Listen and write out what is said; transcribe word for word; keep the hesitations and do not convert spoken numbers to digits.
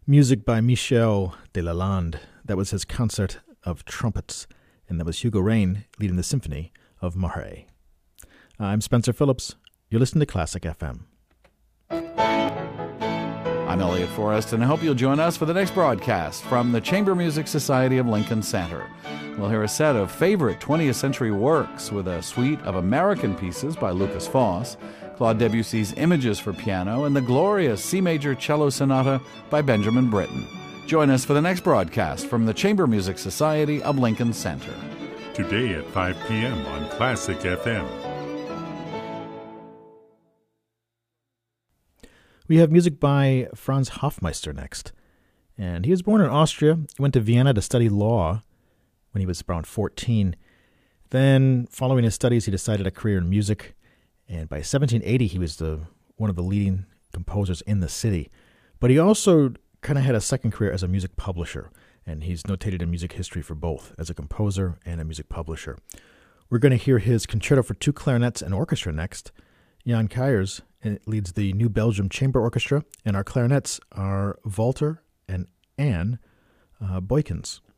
Music by Michel Delalande. That was his concert of trumpets, and that was Hugo Rain leading the symphony of Mahé. I'm Spencer Phillips. You're listening to Classic F M. I'm Elliot Forrest, and I hope you'll join us for the next broadcast from the Chamber Music Society of Lincoln Center. We'll hear a set of favorite twentieth century works with a suite of American pieces by Lukas Foss, Claude Debussy's Images for Piano, and the glorious C Major Cello Sonata by Benjamin Britten. Join us for the next broadcast from the Chamber Music Society of Lincoln Center. Today at five p.m. on Classic F M. We have music by Franz Hofmeister next. And he was born in Austria. He went to Vienna to study law when he was around fourteen. Then, following his studies, he decided a career in music. And by seventeen eighty, he was the one of the leading composers in the city. But he also kind of had a second career as a music publisher. And he's notated in music history for both, as a composer and a music publisher. We're going to hear his Concerto for Two Clarinets and Orchestra next. Jan Kuyers leads the New Belgium Chamber Orchestra, and our clarinets are Walter and Anne uh, Boykins.